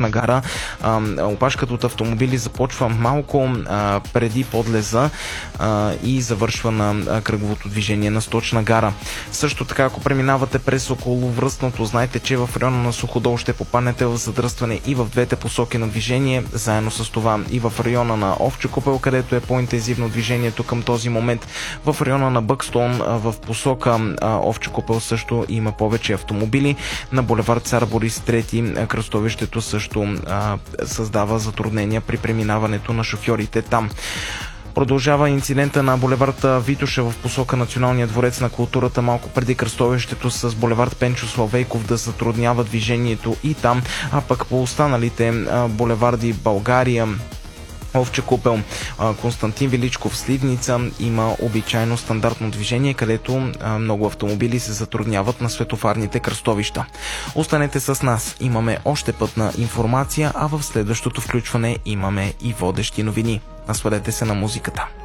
Сточна гара. Опашката от автомобили започва малко преди подлеза и завършва на кръговото движение на Сточна гара. Също така, ако преминавате през околовръстното, знайте, че в района на Суходол ще попаднете в задръстване и в двете посоки на движение. Заедно с това и в района на Овча купел, където е по-интензивно движението към този момент. В района на Бъкстон в посока Овча купел също има повече автомобили. На булевард Цар Борис III кръстовището също създава затруднения при преминаването на шофьорите там. Продължава инцидента на булевард Витоша в посока Националния дворец на културата малко преди кръстовището с булевард Пенчо Славейков да затруднява движението и там, а пък по останалите булеварди България, Овча купел, Константин Величков, Сливница има обичайно стандартно движение, където много автомобили се затрудняват на светофарните кръстовища. Останете с нас, имаме още пътна информация, а в следващото включване имаме и водещи новини. Насладете се на музиката.